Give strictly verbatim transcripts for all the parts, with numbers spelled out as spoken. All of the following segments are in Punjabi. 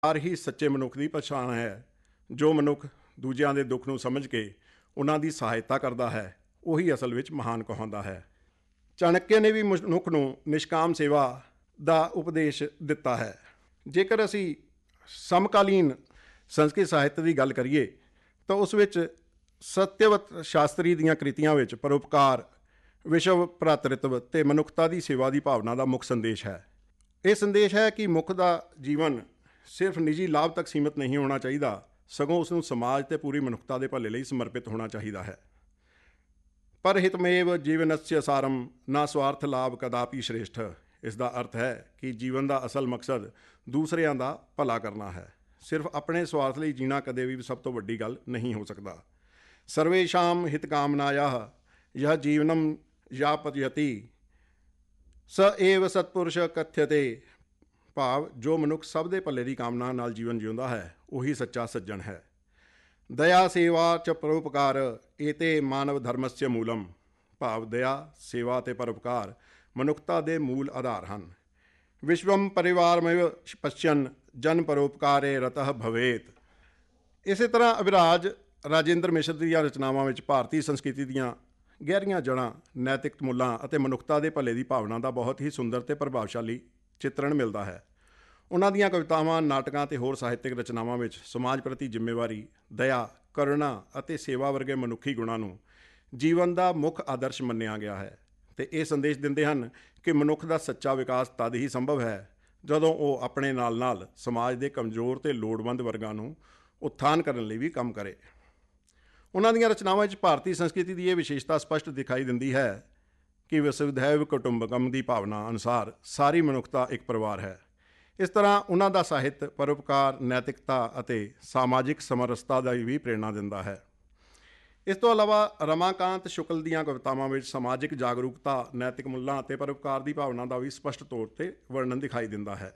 ਪਿਆਰ ਹੀ ਸੱਚੇ ਮਨੁੱਖ ਦੀ ਪਛਾਣ ਹੈ। ਜੋ ਮਨੁੱਖ ਦੂਜਿਆਂ ਦੇ ਦੁੱਖ ਨੂੰ ਸਮਝ ਕੇ ਉਹਨਾਂ ਦੀ ਸਹਾਇਤਾ ਕਰਦਾ ਹੈ, ਉਹੀ ਅਸਲ ਵਿੱਚ ਮਹਾਨ ਕਹਾਉਂਦਾ ਹੈ। ਚਾਣਕਿਆ ਨੇ ਵੀ ਮਨੁੱਖ ਨੂੰ ਨਿਸ਼ਕਾਮ ਸੇਵਾ ਦਾ ਉਪਦੇਸ਼ ਦਿੱਤਾ ਹੈ। ਜੇਕਰ ਅਸੀਂ ਸਮਕਾਲੀਨ ਸੰਸਕ੍ਰਿਤ ਸਾਹਿਤ ਦੀ ਗੱਲ ਕਰੀਏ ਤਾਂ ਉਸ ਵਿੱਚ ਸਤਿਅਵਤ ਸ਼ਾਸਤਰੀ ਦੀਆਂ ਕ੍ਰਿਤੀਆਂ ਵਿੱਚ ਪਰਉਪਕਾਰ, ਵਿਸ਼ਵ ਭਰਾਤਰਿਤਵ ਅਤੇ ਮਨੁੱਖਤਾ ਦੀ ਸੇਵਾ ਦੀ ਭਾਵਨਾ ਦਾ ਮੁੱਖ ਸੰਦੇਸ਼ ਹੈ। ਇਹ ਸੰਦੇਸ਼ ਹੈ ਕਿ ਮਨੁੱਖ ਦਾ ਜੀਵਨ ਸਿਰਫ ਨਿੱਜੀ ਲਾਭ ਤੱਕ ਸੀਮਿਤ ਨਹੀਂ ਹੋਣਾ ਚਾਹੀਦਾ, ਸਗੋਂ ਉਸ ਨੂੰ ਸਮਾਜ ਅਤੇ ਪੂਰੀ ਮਨੁੱਖਤਾ ਦੇ ਭਲੇ ਲਈ ਸਮਰਪਿਤ ਹੋਣਾ ਚਾਹੀਦਾ ਹੈ। ਪਰ ਹਿਤਮੇਵ ਜੀਵਨਸਯ ਸਾਰਮ ਨਾ ਸਵਾਰਥ ਲਾਭ ਕਦਾਪੀ ਸ਼੍ਰੇਸ਼ਠ। ਇਸ ਦਾ ਅਰਥ ਹੈ ਕਿ ਜੀਵਨ ਦਾ ਅਸਲ ਮਕਸਦ ਦੂਸਰਿਆਂ ਦਾ ਭਲਾ ਕਰਨਾ ਹੈ। ਸਿਰਫ ਆਪਣੇ ਸਵਾਰਥ ਲਈ ਜੀਣਾ ਕਦੇ ਵੀ ਸਭ ਤੋਂ ਵੱਡੀ ਗੱਲ ਨਹੀਂ ਹੋ ਸਕਦਾ। ਸਰਵੇਸ਼ਾਮ ਹਿਤ ਕਾਮਨਾਯਾਹ ਯਹ ਜੀਵਨਮ ਯਾਪਯਤੀ ਸ ਏਵ ਸਤਪੁਰਸ਼ ਕਥਯਤੇ। ਭਾਵ ਜੋ ਮਨੁੱਖ ਸਭ ਦੇ ਭਲੇ ਦੀ ਕਾਮਨਾ ਨਾਲ ਜੀਵਨ ਜਿਉਂਦਾ ਹੈ, ਉਹੀ ਸੱਚਾ ਸੱਜਣ ਹੈ। ਦਇਆ ਸੇਵਾ ਚ ਪਰਉਪਕਾਰ ਏਤੇ ਮਾਨਵ ਧਰਮਸਯ ਮੂਲਮ। ਭਾਵ ਦਇਆ, ਸੇਵਾ ਅਤੇ ਪਰਉਪਕਾਰ ਮਨੁੱਖਤਾ ਦੇ ਮੂਲ ਆਧਾਰ ਹਨ। ਵਿਸ਼ਵਮ ਪਰਿਵਾਰਮਿਵ ਪਸ਼ਯਨ ਜਨ ਪਰਉਪਕਾਰੇ ਰਤಃ ਭਵੇਤ। ਇਸੇ ਤਰ੍ਹਾਂ ਅਭਿਰਾਜ ਰਾਜੇਂਦਰ ਮਿਸ਼ਰ ਦੀਆਂ ਰਚਨਾਵਾਂ ਵਿੱਚ ਭਾਰਤੀ ਸੰਸਕ੍ਰਿਤੀ ਦੀਆਂ ਗਹਿਰੀਆਂ ਜੜ੍ਹਾਂ, ਨੈਤਿਕ ਮੁੱਲਾਂ ਅਤੇ ਮਨੁੱਖਤਾ ਦੇ ਭਲੇ ਦੀ ਭਾਵਨਾ ਦਾ ਬਹੁਤ ਹੀ ਸੁੰਦਰ ਅਤੇ ਪ੍ਰਭਾਵਸ਼ਾਲੀ ਚਿੱਤਰਣ ਮਿਲਦਾ ਹੈ। ਉਹਨਾਂ ਦੀਆਂ ਕਵਿਤਾਵਾਂ, ਨਾਟਕਾਂ ਅਤੇ ਹੋਰ ਸਾਹਿਤਕ ਰਚਨਾਵਾਂ ਵਿੱਚ ਸਮਾਜ ਪ੍ਰਤੀ ਜ਼ਿੰਮੇਵਾਰੀ, ਦਇਆ, ਕਰੁਣਾ ਅਤੇ ਸੇਵਾ ਵਰਗੇ ਮਨੁੱਖੀ ਗੁਣਾਂ ਨੂੰ ਜੀਵਨ ਦਾ ਮੁੱਖ ਆਦਰਸ਼ ਮੰਨਿਆ ਗਿਆ ਹੈ ਅਤੇ ਇਹ ਸੰਦੇਸ਼ ਦਿੰਦੇ ਹਨ ਕਿ ਮਨੁੱਖ ਦਾ ਸੱਚਾ ਵਿਕਾਸ ਤਦ ਹੀ ਸੰਭਵ ਹੈ ਜਦੋਂ ਉਹ ਆਪਣੇ ਨਾਲ ਨਾਲ ਸਮਾਜ ਦੇ ਕਮਜ਼ੋਰ ਅਤੇ ਲੋੜਵੰਦ ਵਰਗਾਂ ਨੂੰ ਉਤਥਾਨ ਕਰਨ ਲਈ ਵੀ ਕੰਮ ਕਰੇ। ਉਹਨਾਂ ਦੀਆਂ ਰਚਨਾਵਾਂ ਵਿੱਚ ਭਾਰਤੀ ਸੰਸਕ੍ਰਿਤੀ ਦੀ ਇਹ ਵਿਸ਼ੇਸ਼ਤਾ ਸਪਸ਼ਟ ਦਿਖਾਈ ਦਿੰਦੀ ਹੈ ਕਿ ਵਸੁਧੈਵ ਕੁਟੁੰਬਕਮ ਦੀ ਭਾਵਨਾ ਅਨੁਸਾਰ ਸਾਰੀ ਮਨੁੱਖਤਾ ਇੱਕ ਪਰਿਵਾਰ ਹੈ। ਇਸ ਤਰ੍ਹਾਂ ਉਹਨਾਂ ਦਾ ਸਾਹਿਤ ਪਰਉਪਕਾਰ, ਨੈਤਿਕਤਾ ਅਤੇ ਸਮਾਜਿਕ ਸਮਰਸਤਾ ਦਾ ਵੀ ਪ੍ਰੇਰਣਾ ਦਿੰਦਾ ਹੈ। ਇਸ ਤੋਂ ਇਲਾਵਾ ਰਮਾਕਾਂਤ ਸ਼ੁਕਲ ਦੀਆਂ ਕਵਿਤਾਵਾਂ ਵਿੱਚ ਸਮਾਜਿਕ ਜਾਗਰੂਕਤਾ, ਨੈਤਿਕ ਮੁੱਲਾਂ ਅਤੇ ਪਰਉਪਕਾਰ ਦੀ ਭਾਵਨਾ ਦਾ ਵੀ ਸਪਸ਼ਟ ਤੌਰ 'ਤੇ ਵਰਣਨ ਦਿਖਾਈ ਦਿੰਦਾ ਹੈ।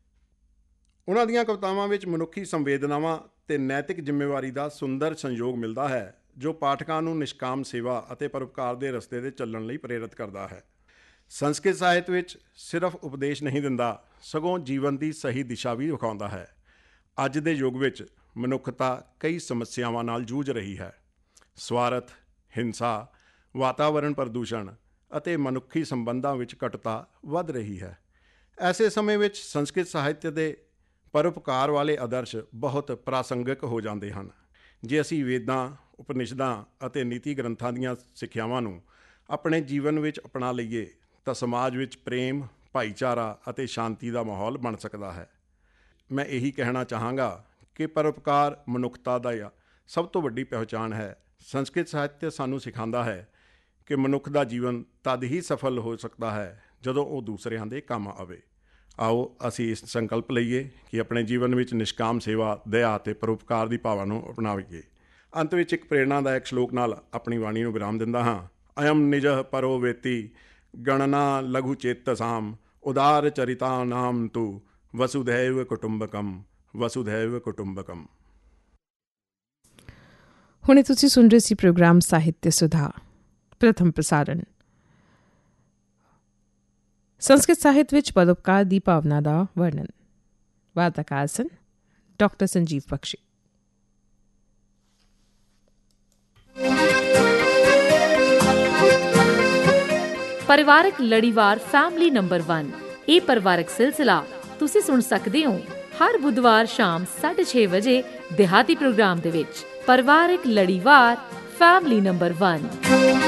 ਉਹਨਾਂ ਦੀਆਂ ਕਵਿਤਾਵਾਂ ਵਿੱਚ ਮਨੁੱਖੀ ਸੰਵੇਦਨਾਵਾਂ ਅਤੇ ਨੈਤਿਕ ਜ਼ਿੰਮੇਵਾਰੀ ਦਾ ਸੁੰਦਰ ਸੰਯੋਗ ਮਿਲਦਾ ਹੈ, ਜੋ ਪਾਠਕਾਂ ਨੂੰ ਨਿਸ਼ਕਾਮ ਸੇਵਾ ਅਤੇ ਪਰਉਪਕਾਰ ਦੇ ਰਸਤੇ 'ਤੇ ਚੱਲਣ ਲਈ ਪ੍ਰੇਰਿਤ ਕਰਦਾ ਹੈ। ਸੰਸਕ੍ਰਿਤ ਸਾਹਿਤ ਵਿੱਚ ਸਿਰਫ ਉਪਦੇਸ਼ ਨਹੀਂ ਦਿੰਦਾ, ਸਗੋਂ ਜੀਵਨ ਦੀ ਸਹੀ ਦਿਸ਼ਾ ਵੀ ਵਿਖਾਉਂਦਾ ਹੈ। ਅੱਜ ਦੇ ਯੁੱਗ ਵਿੱਚ ਮਨੁੱਖਤਾ ਕਈ ਸਮੱਸਿਆਵਾਂ ਨਾਲ ਜੂਝ ਰਹੀ ਹੈ। ਸਵਾਰਥ, ਹਿੰਸਾ, ਵਾਤਾਵਰਣ ਪ੍ਰਦੂਸ਼ਣ ਅਤੇ ਮਨੁੱਖੀ ਸੰਬੰਧਾਂ ਵਿੱਚ ਕੱਟਤਾ ਵੱਧ ਰਹੀ ਹੈ। ਐਸੇ ਸਮੇਂ ਵਿੱਚ ਸੰਸਕ੍ਰਿਤ ਸਾਹਿਤ ਦੇ ਪਰਉਪਕਾਰ ਵਾਲੇ ਆਦਰਸ਼ ਬਹੁਤ ਪ੍ਰਾਸੰਗਿਕ ਹੋ ਜਾਂਦੇ ਹਨ। ਜੇ ਅਸੀਂ ਵੇਦਾਂ, ਉਪਨਿਸ਼ਦਾਂ ਅਤੇ ਨੀਤੀ ਗ੍ਰੰਥਾਂ ਦੀਆਂ ਸਿੱਖਿਆਵਾਂ ਨੂੰ ਆਪਣੇ ਜੀਵਨ ਵਿੱਚ ਅਪਣਾ ਲਈਏ ਤਾਂ ਸਮਾਜ ਵਿੱਚ ਪ੍ਰੇਮ, ਭਾਈਚਾਰਾ ਅਤੇ ਸ਼ਾਂਤੀ ਦਾ ਮਾਹੌਲ ਬਣ ਸਕਦਾ ਹੈ। ਮੈਂ ਇਹੀ ਕਹਿਣਾ ਚਾਹਾਂਗਾ ਕਿ ਪਰਉਪਕਾਰ ਮਨੁੱਖਤਾ ਦਾ ਸਭ ਤੋਂ ਵੱਡੀ ਪਹਿਚਾਣ ਹੈ। ਸੰਸਕ੍ਰਿਤ ਸਾਹਿਤ ਸਾਨੂੰ ਸਿਖਾਉਂਦਾ ਹੈ ਕਿ ਮਨੁੱਖ ਦਾ ਜੀਵਨ ਤਦ ਹੀ ਸਫਲ ਹੋ ਸਕਦਾ ਹੈ ਜਦੋਂ ਉਹ ਦੂਸਰਿਆਂ ਦੇ ਕੰਮ ਆਵੇ। ਆਓ ਅਸੀਂ ਇਸ ਸੰਕਲਪ ਲਈਏ ਕਿ ਆਪਣੇ ਜੀਵਨ ਵਿੱਚ ਨਿਸ਼ਕਾਮ ਸੇਵਾ, ਦਇਆ ਅਤੇ ਪਰਉਪਕਾਰ ਦੀ ਭਾਵਨਾ ਨੂੰ ਅਪਣਾਈਏ। ਅੰਤ ਵਿੱਚ ਇੱਕ ਪ੍ਰੇਰਨਾਦਾਇਕ ਸ਼ਲੋਕ ਨਾਲ ਆਪਣੀ ਬਾਣੀ ਨੂੰ ਵਿਰਾਮ ਦਿੰਦਾ ਹਾਂ। ਅਯਮ ਨਿਜਹ ਪਰੋ ਵੇਤੀ ਗਣਨਾ ਲਘੂ ਚੇਤਸਾਮ ਉਦਾਰ ਚਰਿਤਾ ਨਾਮ ਤੂ ਵਸੁਧੈਵ ਕੁਟੁੰਬਕਮ ਵਸੁਧੈਵ ਕੁਟੁੰਬਕਮ। ਹੁਣੇ ਤੁਸੀਂ ਸੁਣ ਰਹੇ ਸੀ ਪ੍ਰੋਗਰਾਮ ਸਾਹਿਤਯ ਸੁਧਾ। ਪ੍ਰਥਮ ਪ੍ਰਸਾਰਣ ਸੰਸਕ੍ਰਿਤ ਸਾਹਿਤ ਵਿੱਚ ਪਰਉਪਕਾਰ ਦੀ ਭਾਵਨਾ ਦਾ ਵਰਣਨ। ਵਾਰਤਾਕਾਰ ਸਨ ਡਾਕਟਰ ਸੰਜੀਵ ਬਖਸ਼ੀ। ਪਰਿਵਾਰਕ ਲੜੀਵਾਰ ਫੈਮਿਲੀ ਨੰਬਰ ਵਨ। ਇਹ ਪਰਿਵਾਰਕ ਸਿਲਸਿਲਾ ਤੁਸੀਂ ਸੁਣ ਸਕਦੇ ਹੋ ਹਰ ਬੁੱਧਵਾਰ ਸ਼ਾਮ ਸਾਢੇ ਛੇ ਵਜੇ ਦਿਹਾਤੀ ਪ੍ਰੋਗਰਾਮ ਦੇ ਵਿੱਚ। ਪਰਿਵਾਰਕ ਲੜੀਵਾਰ ਫੈਮਿਲੀ ਨੰਬਰ ਵਨ।